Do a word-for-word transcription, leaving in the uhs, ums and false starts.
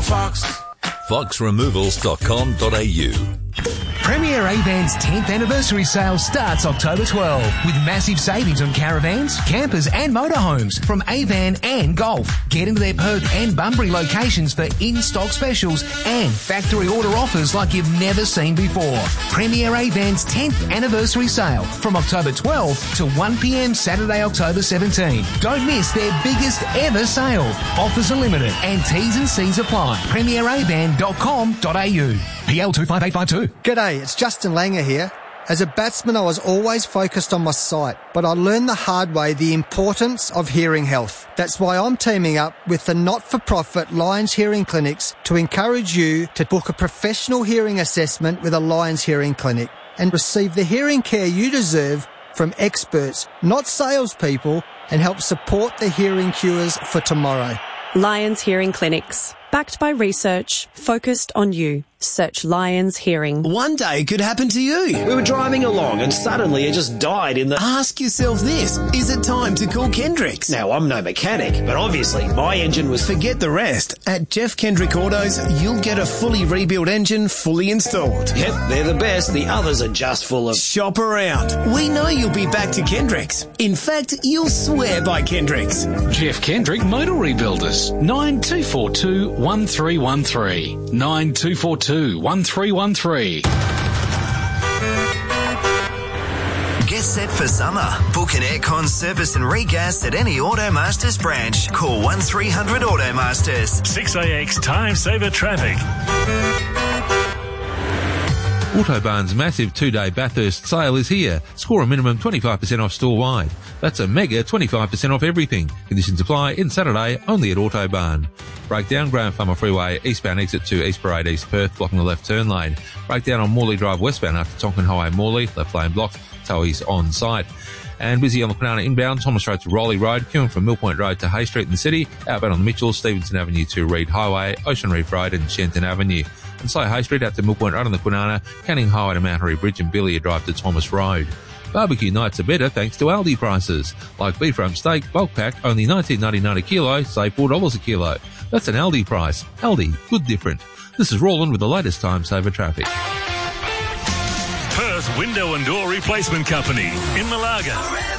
Fox. fox removals dot com dot a u. Premier Avan's tenth anniversary sale starts October twelfth with massive savings on caravans, campers and motorhomes from Avan and Golf. Get into their Perth and Bunbury locations for in-stock specials and factory order offers like you've never seen before. Premier Avan's tenth anniversary sale from October twelfth to one p m Saturday, October seventeenth. Don't miss their biggest ever sale. Offers are limited and T's and C's apply. premier avan dot com dot a u. P L two five eight five two. G'day, it's Justin Langer here. As a batsman, I was always focused on my sight, but I learned the hard way the importance of hearing health. That's why I'm teaming up with the not-for-profit Lions Hearing Clinics to encourage you to book a professional hearing assessment with a Lions Hearing Clinic and receive the hearing care you deserve from experts, not salespeople, and help support the hearing cures for tomorrow. Lions Hearing Clinics. Backed by research, focused on you. Search Lions Hearing. One day could happen to you. We were driving along and suddenly it just died in the... Ask yourself this, is it time to call Kendricks? Now, I'm no mechanic, but obviously my engine was... Forget the rest. At Jeff Kendrick Autos, you'll get a fully rebuilt engine fully installed. Yep, they're the best. The others are just full of... Shop around. We know you'll be back to Kendricks. In fact, you'll swear by Kendricks. Jeff Kendrick Motor Rebuilders. nine two four two, one three one three. nine two four two, one three one three. Get set for summer. Book an aircon service and regas at any Automasters branch. Call one three hundred Automasters. six A X Time Saver Traffic. Autobarn's massive two-day Bathurst sale is here. Score a minimum twenty-five percent off store-wide. That's a mega twenty-five percent off everything. Conditions apply in Saturday only at Autobarn. Breakdown Graham Farmer Freeway, eastbound exit to East Parade, East Perth, blocking the left turn lane. Breakdown on Morley Drive westbound after Tonkin Highway Morley, left lane blocked, towies on site. And busy on the Kwinana inbound, Thomas Road to Rowley Road, queuing from Mill Point Road to Hay Street in the city, outbound on the Mitchell, Stevenson Avenue to Reed Highway, Ocean Reef Road and Shenton Avenue. And slow Hay Street out to Mill Point Road on the Kwinana, Canning Highway to Mount Harry Bridge and Billiard Drive to Thomas Road. Barbecue nights are better thanks to Aldi prices. Like beef rump steak, bulk pack, only nineteen ninety-nine a kilo, save four dollars a kilo. That's an Aldi price. Aldi, good different. This is Roland with the latest Time Saver traffic. Perth Window and Door Replacement Company in Malaga.